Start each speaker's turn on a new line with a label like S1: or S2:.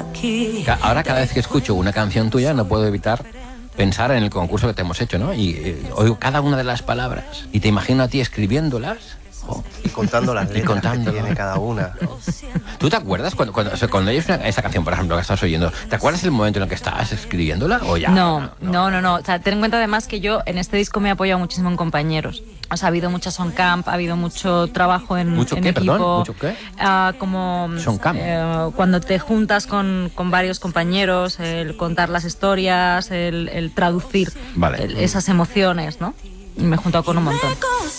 S1: Ahora cada vez que escucho una canción tuya no puedo evitar pensar en el concurso que te hemos hecho, ¿no? Y oigo cada una de las palabras y te imagino a ti escribiéndolas.
S2: Y contando las letras que tiene cada una.
S1: ¿Tú te acuerdas cuando oyes esa canción, por ejemplo, que estás oyendo? ¿Te acuerdas el momento en el que estabas escribiéndola o ya?
S3: No. O sea, ten en cuenta además que yo en este disco me he apoyado muchísimo en compañeros. O sea, ha habido mucha soncamp, ha habido mucho trabajo en
S1: ¿Mucho qué,
S3: equipo.
S1: perdón? ¿Mucho qué?
S3: Como
S1: Soncamp.
S3: Cuando te juntas con varios compañeros, el contar las historias, el traducir esas emociones, ¿no? Y me he juntado con un montón.